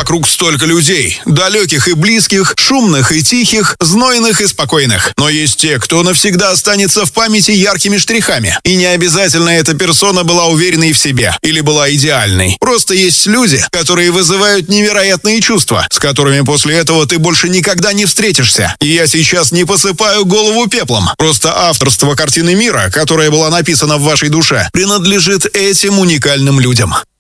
Вокруг столько людей, далеких и близких, шумных и тихих, знойных и спокойных. Но есть те, кто навсегда останется в памяти яркими штрихами. И не обязательно эта персона была уверенной в себе или была идеальной. Просто есть люди, которые вызывают невероятные чувства, с которыми после этого ты больше никогда не встретишься. И я сейчас не посыпаю голову пеплом. Просто авторство картины мира, которая была написана в вашей душе, принадлежит этим уникальным людям.